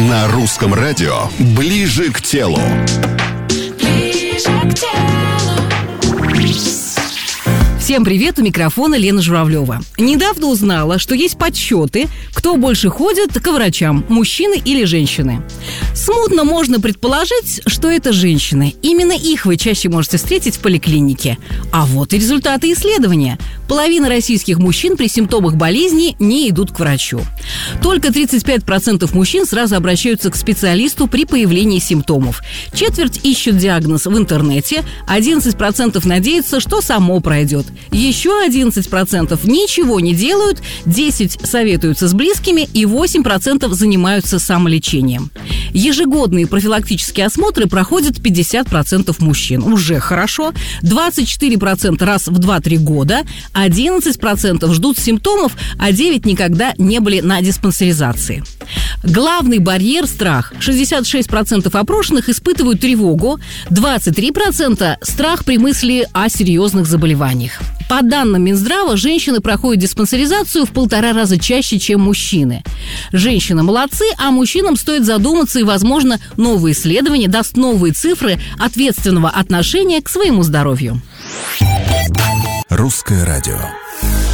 На русском радио «Ближе к телу». Всем привет, у микрофона Лена Журавлева. Недавно узнала, что есть подсчеты, кто больше ходит к врачам, мужчины или женщины. Смутно можно предположить, что это женщины. Именно их вы чаще можете встретить в поликлинике. А вот и результаты исследования. Половина российских мужчин при симптомах болезни не идут к врачу. Только 35% мужчин сразу обращаются к специалисту при появлении симптомов. Четверть ищут диагноз в интернете, 11% надеются, что само пройдет. Еще 11% ничего не делают, 10% советуются с близкими и 8% занимаются самолечением. Ежегодные профилактические осмотры проходят 50% мужчин. Уже хорошо. 24% раз в 2-3 года, 11% ждут симптомов, а 9% никогда не были на диспансеризации. Главный барьер – страх. 66% опрошенных испытывают тревогу, 23% – страх при мысли о серьезных заболеваниях. По данным Минздрава, женщины проходят диспансеризацию в 1,5 раза чаще, чем мужчины. Женщины молодцы, а мужчинам стоит задуматься, и, возможно, новое исследование даст новые цифры ответственного отношения к своему здоровью. Русское радио.